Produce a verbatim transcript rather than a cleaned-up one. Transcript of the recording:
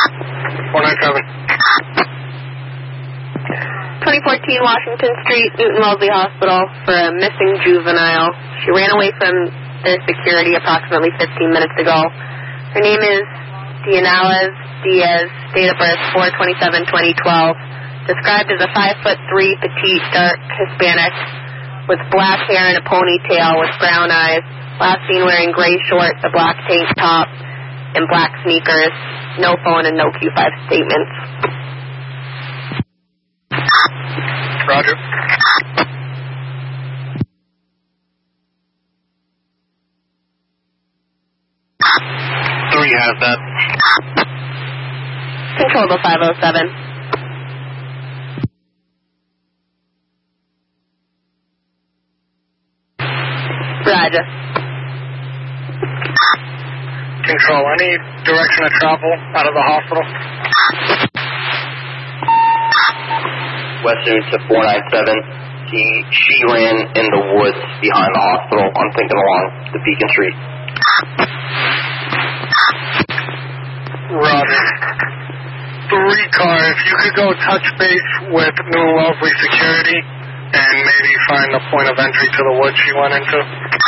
four nine seven. twenty fourteen Washington Street, Newton Wellesley Hospital for a missing juvenile. She ran away from their security approximately fifteen minutes ago. Her name is Dianales Diaz, date of birth four twenty-seven twenty twelve. Described as a five foot three petite, dark Hispanic with black hair and a ponytail with brown eyes. Last seen wearing gray shorts, a black tank top, and black sneakers. No phone and no Q five statements. Roger. Three has that. Control to five oh seven. Roger. Control, any direction of travel out of the hospital? Western to four nine seven. He, she ran in the woods behind the hospital. I'm thinking along the Beacon Street. Roger. Three car, if you could go touch base with New Wellesley Security and maybe find the point of entry to the woods she went into.